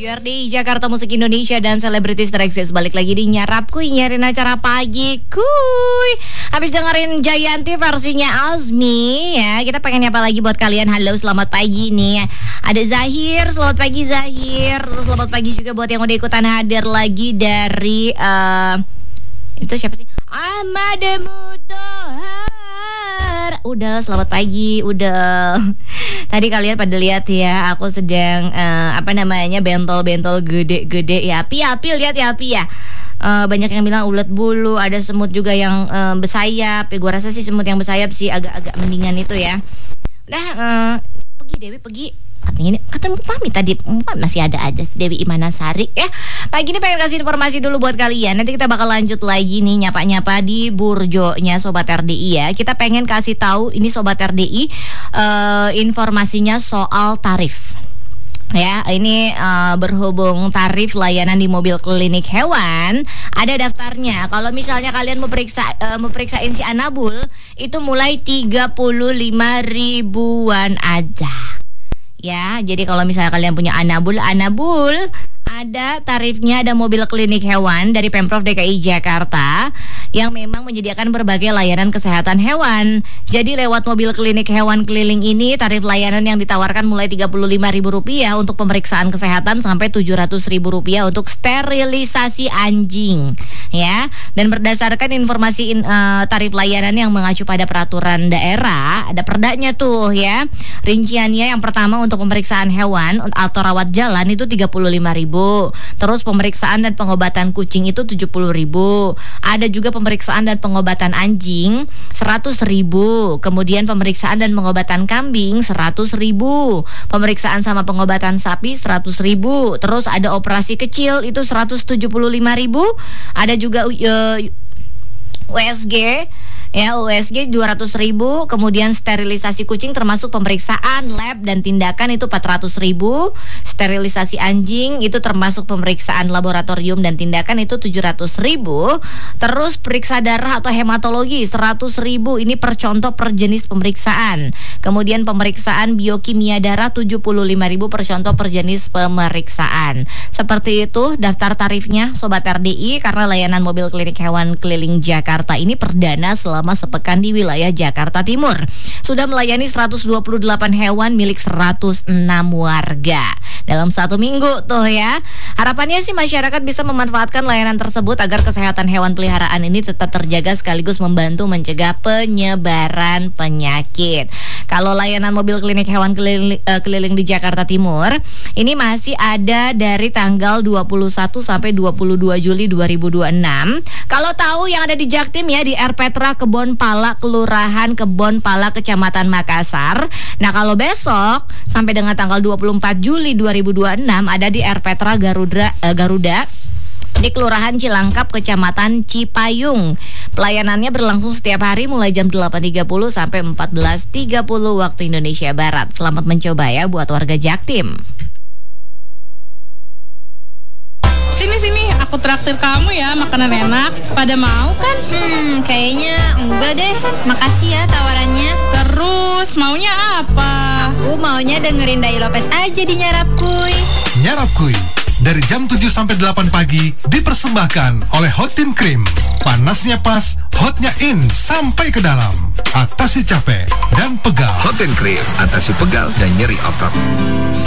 Radio RDI Jakarta Musik Indonesia dan selebritis tereksis balik lagi di Nyarap Kuy, nyarin acara pagi kuy. Habis dengerin Jayanti versinya Azmi ya, kita pengen apa lagi buat kalian. Halo, selamat pagi nih. Ada Zahir, selamat pagi Zahir. Terus selamat pagi juga buat yang udah ikutan hadir lagi dari itu siapa sih? Ahmad Mutahar. Udah, selamat pagi. Udah. Tadi kalian pada lihat ya, aku sedang bentol-bentol gede-gede ya. Api lihat ya api ya. Banyak yang bilang ulet bulu, ada semut juga yang bersayap. Ya, gua rasa sih semut yang bersayap sih agak mendingan itu ya. Udah, pergi Dewi, pergi. Katanya pamit tadi, masih ada aja si Dewi Imanasari ya. Pagi ini pengen kasih informasi dulu buat kalian. Nanti kita bakal lanjut lagi nih nyapa-nyapa di burjonya Sobat RDI ya. Kita pengen kasih tahu ini Sobat RDI informasinya soal tarif. Ya, ini berhubung tarif layanan di mobil klinik hewan ada daftarnya. Kalau misalnya kalian mau periksain si Anabul itu mulai 35 ribuan aja. Ya, jadi kalau misalnya kalian punya Anabul ada tarifnya, ada mobil klinik hewan dari Pemprov DKI Jakarta yang memang menyediakan berbagai layanan kesehatan hewan. Jadi lewat mobil klinik hewan keliling ini tarif layanan yang ditawarkan mulai Rp35.000 untuk pemeriksaan kesehatan sampai Rp700.000 untuk sterilisasi anjing. Ya, dan berdasarkan informasi tarif layanan yang mengacu pada peraturan daerah, ada perdanya tuh ya. Rinciannya yang pertama untuk pemeriksaan hewan atau rawat jalan itu Rp35.000. Terus pemeriksaan dan pengobatan kucing itu Rp70.000. Ada juga pemeriksaan dan pengobatan anjing Rp100.000. Kemudian pemeriksaan dan pengobatan kambing Rp100.000. Pemeriksaan sama pengobatan sapi Rp100.000. Terus ada operasi kecil itu Rp175.000. Ada juga USG ya, USG Rp200.000. Kemudian sterilisasi kucing termasuk pemeriksaan, lab dan tindakan itu Rp400.000. Sterilisasi anjing itu termasuk pemeriksaan laboratorium dan tindakan itu Rp700.000. Terus periksa darah atau hematologi Rp100.000. Ini per contoh per jenis pemeriksaan. Kemudian pemeriksaan biokimia darah Rp75.000 per contoh per jenis pemeriksaan. Seperti itu daftar tarifnya Sobat RDI, karena layanan mobil klinik hewan keliling Jakarta ini perdana selama sepekan di wilayah Jakarta Timur. Sudah melayani 128 hewan milik 106 warga dalam 1 minggu tuh ya. Harapannya sih masyarakat bisa memanfaatkan layanan tersebut agar kesehatan hewan peliharaan ini tetap terjaga sekaligus membantu mencegah penyebaran penyakit. Kalau layanan mobil klinik hewan keliling di Jakarta Timur ini masih ada dari tanggal 21 sampai 22 Juli 2026. Kalau tahu yang ada di Jaktim ya, di Erpetra Kebon Pala, Kelurahan Kebon Pala, Kecamatan Makassar. Nah, kalau besok sampai dengan tanggal 24 Juli 2026 ada di Erpetra Garuda di Kelurahan Cilangkap, Kecamatan Cipayung. Pelayanannya berlangsung setiap hari mulai jam 8.30 sampai 14.30 waktu Indonesia Barat. Selamat mencoba ya buat warga Jaktim. Sini, aku traktir kamu ya, makanan enak. Pada mau kan? Kayaknya enggak deh. Makasih ya tawarannya. Terus maunya apa? Aku maunya dengerin Dai Lopez aja di Nyarap Kuy. Nyarap Kuy dari jam 7 sampai 8 pagi dipersembahkan oleh Hot Team Cream. Panasnya pas, hotnya in sampai ke dalam. Atasi capek dan pegal. Hot Team Cream, atasi pegal dan nyeri otot.